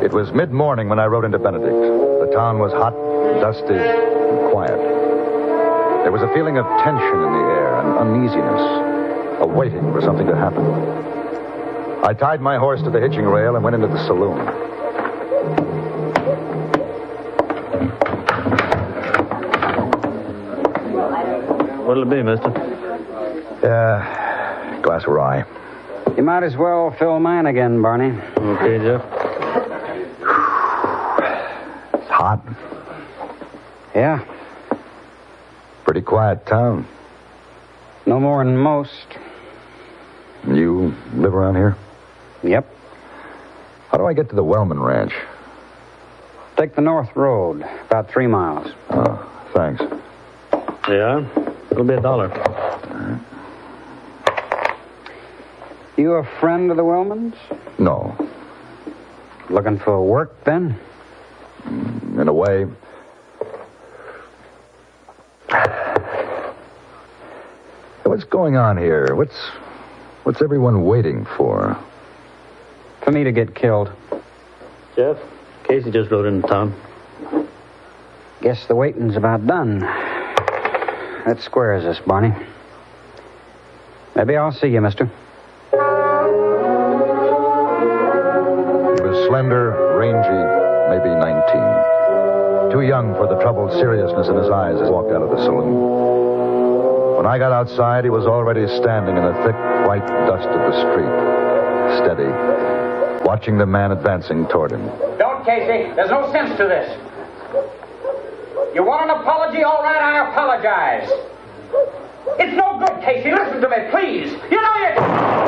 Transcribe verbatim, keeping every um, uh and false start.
It was mid-morning when I rode into Benedict. The town was hot, dusty, and quiet. There was a feeling of tension in the air and uneasiness, a waiting for something to happen. I tied my horse to the hitching rail and went into the saloon. What'll it be, mister? Yeah, uh, glass of rye. You might as well fill mine again, Barney. Okay, Jeff. It's hot. Yeah. Pretty quiet town. No more than most. You live around here? Yep. How do I get to the Wellman Ranch? Take the North Road, about three miles. Oh, thanks. Yeah? It'll be a dollar. You a friend of the Wellmans? No. Looking for work, then? In a way. What's going on here? What's what's everyone waiting for? For me to get killed. Jeff, Casey just rode into town. Guess the waiting's about done. That squares us, Barney. Maybe I'll see you, mister. He was slender, rangy, maybe nineteen. Too young for the troubled seriousness in his eyes as he walked out of the saloon. When I got outside, he was already standing in the thick, white dust of the street, steady, watching the man advancing toward him. Don't, Casey. There's no sense to this. You want an apology? All right, I apologize. It's no good, Casey. Listen to me, please. You know you...